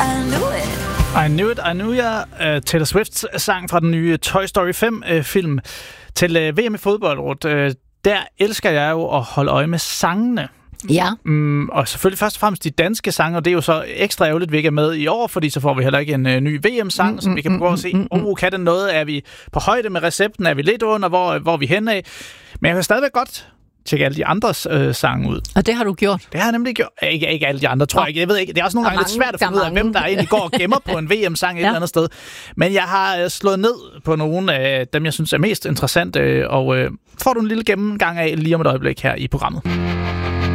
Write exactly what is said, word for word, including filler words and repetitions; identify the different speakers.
Speaker 1: I knew it.
Speaker 2: I Knew It, I Knew Ya, uh, Taylor Swifts sang fra den nye Toy Story fem-film uh, til uh, V M i fodbold. Uh, der elsker jeg jo at holde øje med sangene.
Speaker 3: Ja.
Speaker 2: Mm, og selvfølgelig først og fremmest de danske sange, og det er jo så ekstra ærgerligt, at vi ikke er med i år, fordi så får vi heller ikke en uh, ny V M-sang, mm, som vi kan prøve at se. Mm, mm, oh, kan den noget? Er vi på højde med recepten? Er vi lidt under? Hvor, hvor er vi henne af? Men jeg kan stadigvæk godt tjekke alle de andres øh, sange ud.
Speaker 3: Og det har du gjort?
Speaker 2: Det har jeg nemlig gjort. Ikke, ikke alle de andre, tror jeg ikke. Jeg ved ikke. Det er også nogle gange lidt svært at finde ud af, hvem der egentlig går og gemmer på en V M-sang et ja. eller andet sted. Men jeg har øh, slået ned på nogle af dem, jeg synes er mest interessante, og øh, får du en lille gennemgang af lige om et øjeblik her i programmet.